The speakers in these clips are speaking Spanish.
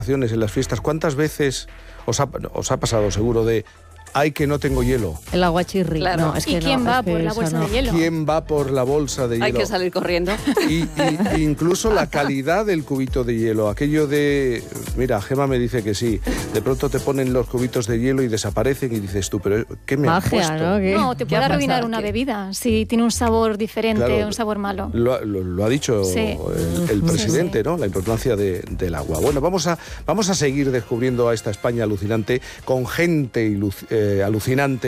En las fiestas, ¿cuántas veces os ha pasado seguro de ay que no tengo hielo? El aguachirri. Claro. No, es que ¿Y quién va por la bolsa de hielo? ¿Quién va por la bolsa de hielo? Hay que salir corriendo. Y incluso la calidad del cubito de hielo, aquello de... Mira, Gema me dice que sí, de pronto te ponen los cubitos de hielo y desaparecen y dices tú, pero ¿qué me han puesto? ¿no? No, te puede arruinar una bebida si tiene un sabor diferente, Claro, un sabor malo. Lo ha dicho Sí. el presidente, Sí. ¿no? La importancia del agua. Bueno, vamos a seguir descubriendo a esta España alucinante con gente alucinante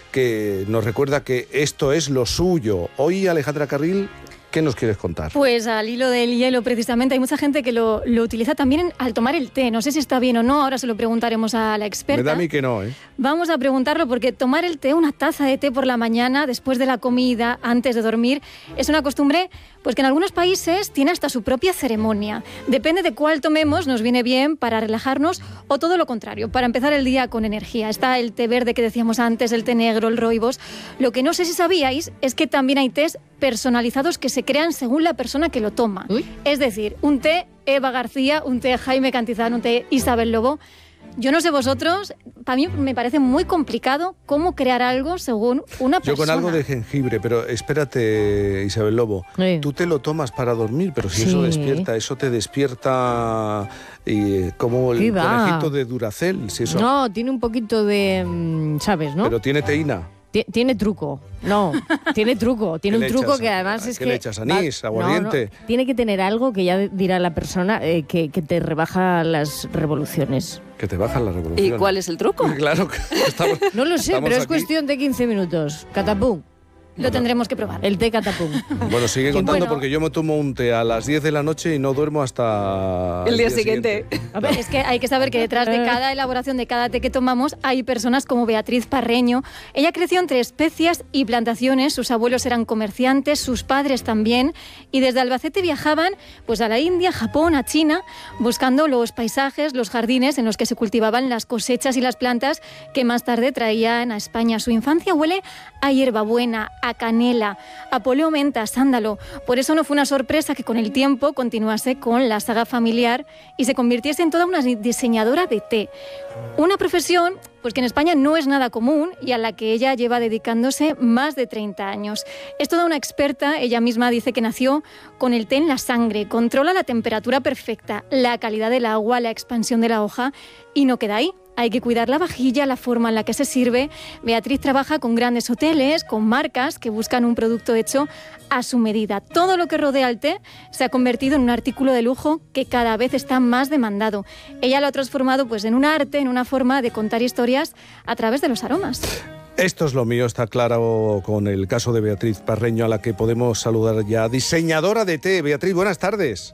que nos recuerda que esto es lo suyo. Hoy, Alejandra Carril, ¿qué nos quieres contar? Pues al hilo del hielo, precisamente, hay mucha gente que lo utiliza también al tomar el té. No sé si está bien o no, ahora se lo preguntaremos a la experta. Me da a mí que no, ¿eh? Vamos a preguntarlo porque tomar el té, una taza de té por la mañana, después de la comida, antes de dormir, es una costumbre pues que en algunos países tiene hasta su propia ceremonia. Depende de cuál tomemos, nos viene bien para relajarnos o todo lo contrario, para empezar el día con energía. Está el té verde que decíamos antes, el té negro, el rooibos. Lo que no sé si sabíais es que también hay tés personalizados que se crean según la persona que lo toma. Uy. Es decir, un té Eva García, un té Jaime Cantizano, un té Isabel Lobo. Yo no sé vosotros, para mí me parece muy complicado cómo crear algo según una persona. Yo con algo de jengibre, pero espérate, Isabel Lobo, Sí. tú te lo tomas para dormir, pero si Sí. eso te despierta como el ¿Qué va? conejito de Duracell, si eso. No, tiene un poquito de, ¿sabes, no? Pero tiene teína. Tiene truco. No, tiene truco. Tiene ¿Qué un le truco echas? que además es ¿Qué que... le echas? ¿Anís? No, ¿Aguardiente? no. Tiene que tener algo que ya dirá la persona que te rebaja las revoluciones. Que te bajan la revolución. ¿Y cuál es el truco? Claro que estamos. No lo sé, estamos pero es aquí. cuestión de 15 minutos. Catapum. Lo tendremos que probar. El té catapum. Bueno, sigue contando bueno. porque yo me tomo un té a las 10 de la noche y no duermo hasta El día siguiente. A ver, Es que hay que saber que detrás de cada elaboración de cada té que tomamos hay personas como Beatriz Parreño. Ella creció entre especias y plantaciones, sus abuelos eran comerciantes, sus padres también, y desde Albacete viajaban pues a la India, Japón, a China, buscando los paisajes, los jardines en los que se cultivaban las cosechas y las plantas que más tarde traían a España. Su infancia huele a hierbabuena, a canela, a poleo menta, sándalo. Por eso no fue una sorpresa que con el tiempo continuase con la saga familiar y se convirtiese en toda una diseñadora de té. Una profesión pues que en España no es nada común y a la que ella lleva dedicándose más de 30 años. Es toda una experta, ella misma dice que nació con el té en la sangre, controla la temperatura perfecta, la calidad del agua, la expansión de la hoja y no queda ahí. Hay que cuidar la vajilla, la forma en la que se sirve. Beatriz trabaja con grandes hoteles, con marcas que buscan un producto hecho a su medida. Todo lo que rodea al té se ha convertido en un artículo de lujo que cada vez está más demandado. Ella lo ha transformado pues, en un arte, en una forma de contar historias a través de los aromas. Esto es lo mío, está claro con el caso de Beatriz Parreño, a la que podemos saludar ya. Diseñadora de té. Beatriz, buenas tardes.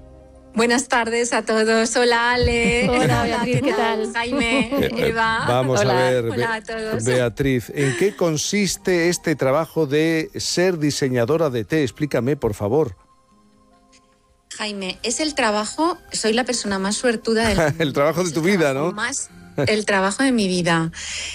Buenas tardes a todos. Hola Ale. Hola, Beatriz, ¿qué tal? Jaime, Eva. Vamos Hola. a ver, Hola a todos. Beatriz, ¿en qué consiste este trabajo de ser diseñadora de té? Explícame, por favor. Jaime, es el trabajo, soy la persona más suertuda del mundo. El trabajo de Es tu el vida, trabajo ¿no? El trabajo de mi vida.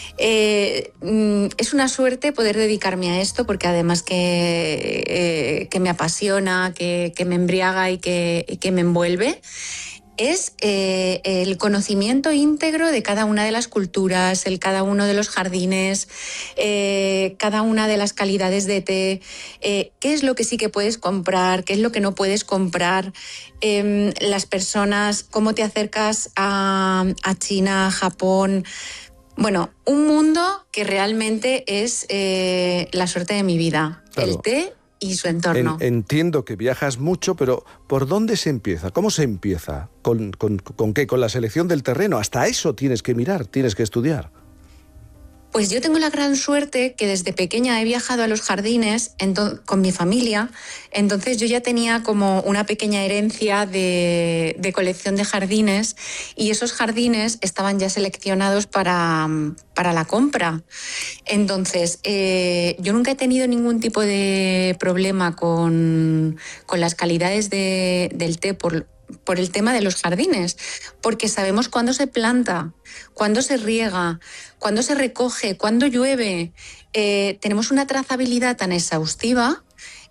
Es una suerte poder dedicarme a esto porque además que me apasiona, que me embriaga y que me envuelve. Es el conocimiento íntegro de cada una de las culturas, cada uno de los jardines, cada una de las calidades de té, qué es lo que sí que puedes comprar, qué es lo que no puedes comprar, las personas, cómo te acercas a China, a Japón. Bueno, un mundo que realmente es la suerte de mi vida, Claro. el té y su entorno. Entiendo que viajas mucho, pero ¿por dónde se empieza? ¿Cómo se empieza? ¿Con qué? ¿Con la selección del terreno? Hasta eso tienes que mirar, tienes que estudiar. Pues yo tengo la gran suerte que desde pequeña he viajado a los jardines con mi familia, entonces yo ya tenía como una pequeña herencia de colección de jardines y esos jardines estaban ya seleccionados para la compra. Entonces, yo nunca he tenido ningún tipo de problema con las calidades del té por el tema de los jardines, porque sabemos cuándo se planta, cuándo se riega, cuándo se recoge, cuándo llueve. Tenemos una trazabilidad tan exhaustiva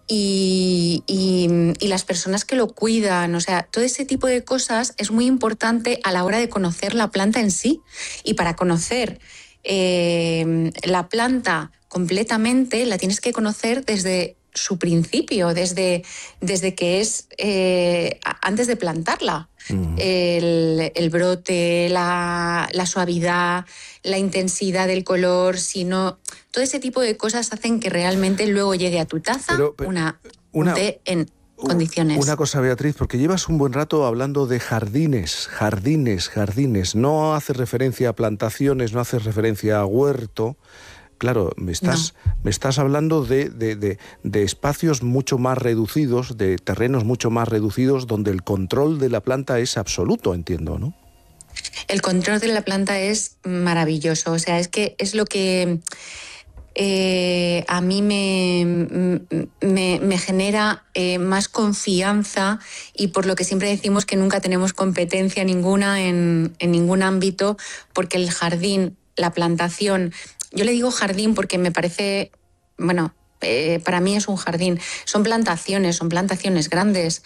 y las personas que lo cuidan. O sea, todo ese tipo de cosas es muy importante a la hora de conocer la planta en sí. Y para conocer la planta completamente la tienes que conocer desde su principio, desde que es antes de plantarla. El brote, la suavidad, la intensidad del color, todo ese tipo de cosas hacen que realmente luego llegue a tu taza un té en condiciones. Una cosa, Beatriz, porque llevas un buen rato hablando de jardines. No haces referencia a plantaciones, no haces referencia a huerto. Claro, me estás hablando de espacios mucho más reducidos, de terrenos mucho más reducidos, donde el control de la planta es absoluto, entiendo, ¿no? El control de la planta es maravilloso. O sea, es que es lo que a mí me genera más confianza, y por lo que siempre decimos que nunca tenemos competencia ninguna en ningún ámbito, porque el jardín, la plantación... Yo le digo jardín porque me parece, para mí es un jardín. Son plantaciones grandes,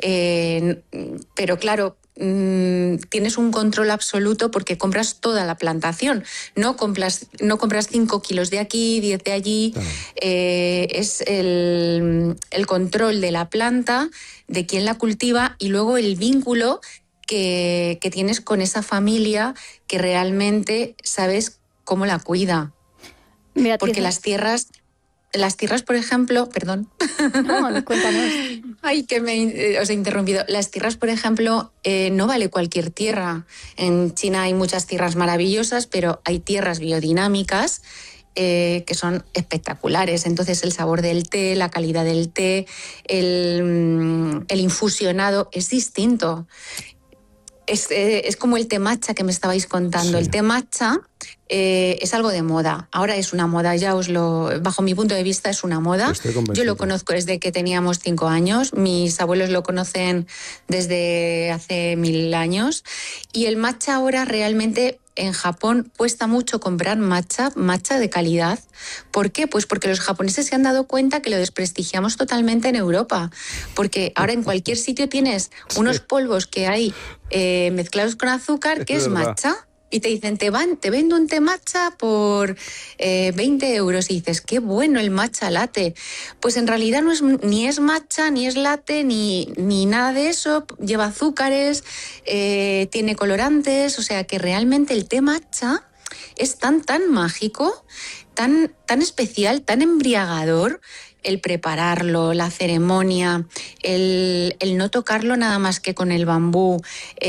pero claro, tienes un control absoluto porque compras toda la plantación. No compras 5 kilos de aquí, 10 de allí. Claro. Es el control de la planta, de quién la cultiva, y luego el vínculo que tienes con esa familia que realmente sabes cómo la cuida. Porque las tierras, por ejemplo, perdón. No, cuéntanos. Ay, que os he interrumpido. Las tierras, por ejemplo, no vale cualquier tierra. En China hay muchas tierras maravillosas, pero hay tierras biodinámicas que son espectaculares. Entonces el sabor del té, la calidad del té, el infusionado es distinto. Es como el té matcha que me estabais contando. Sí. El té matcha es algo de moda. Ahora es una moda, bajo mi punto de vista es una moda. Yo lo conozco desde que teníamos 5 años. Mis abuelos lo conocen desde hace 1000 años. Y el matcha ahora realmente en Japón cuesta mucho comprar matcha de calidad. ¿Por qué? Pues porque los japoneses se han dado cuenta que lo desprestigiamos totalmente en Europa. Porque ahora en cualquier sitio tienes unos polvos que hay mezclados con azúcar, que es matcha. Y te dicen, te vendo un té matcha por 20 euros. Y dices, qué bueno el matcha latte. Pues en realidad ni es matcha, ni es latte, ni nada de eso. Lleva azúcares, tiene colorantes. O sea que realmente el té matcha es tan mágico, tan especial, tan embriagador. El prepararlo, la ceremonia, el no tocarlo nada más que con el bambú,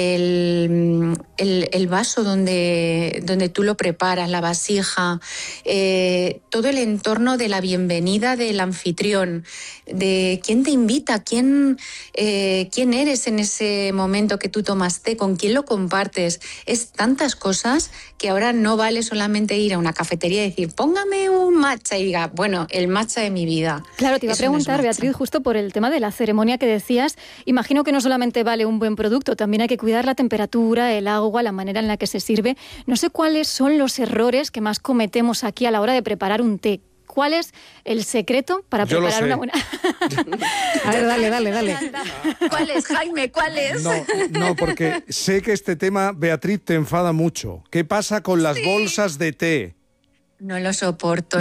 el vaso donde tú lo preparas, la vasija, todo el entorno de la bienvenida del anfitrión, de quién te invita, quién eres en ese momento que tú tomas té, con quién lo compartes. Es tantas cosas que ahora no vale solamente ir a una cafetería y decir, póngame un matcha, y diga, bueno, el matcha de mi vida. Claro, te iba a preguntar, Beatriz, justo por el tema de la ceremonia que decías. Imagino que no solamente vale un buen producto, también hay que cuidar la temperatura, el agua, la manera en la que se sirve. No sé cuáles son los errores que más cometemos aquí a la hora de preparar un té. ¿Cuál es el secreto para preparar una buena...? A ver, dale. ¿Cuál es, Jaime? ¿Cuál es? No, porque sé que este tema, Beatriz, te enfada mucho. ¿Qué pasa con las bolsas de té? No lo soporto.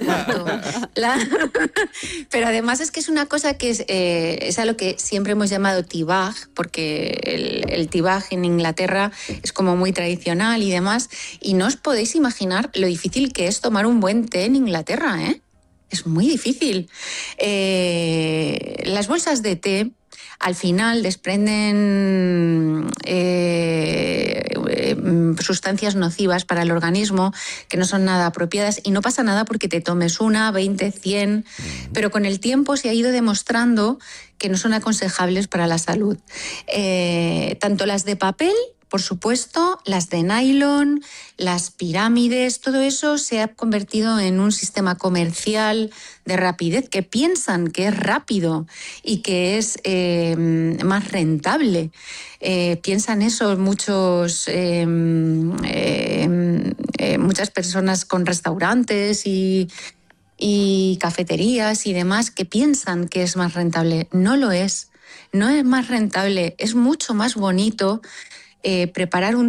Pero además es que es una cosa que es a lo que siempre hemos llamado tea bag, porque el tea bag en Inglaterra es como muy tradicional y demás. Y no os podéis imaginar lo difícil que es tomar un buen té en Inglaterra, ¿eh? Es muy difícil. Las bolsas de té al final desprenden sustancias nocivas para el organismo que no son nada apropiadas, y no pasa nada porque te tomes 1, 20, 100, pero con el tiempo se ha ido demostrando que no son aconsejables para la salud. Tanto las de papel, por supuesto, las de nylon, las pirámides, todo eso se ha convertido en un sistema comercial de rapidez, que piensan que es rápido y que es más rentable. Piensan eso muchas personas con restaurantes y y cafeterías y demás que piensan que es más rentable. No lo es. No es más rentable. Es mucho más bonito preparar un